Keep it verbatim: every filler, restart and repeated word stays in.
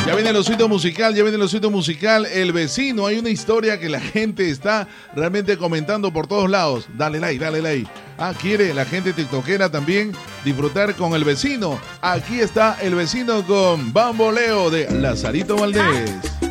Ya viene el osito musical, ya viene el osito musical. El vecino, hay una historia que la gente está realmente comentando por todos lados. Dale like, dale like. Ah, quiere la gente tiktokera también disfrutar con el vecino. Aquí está el vecino con Bamboleo de Lazarito Valdés.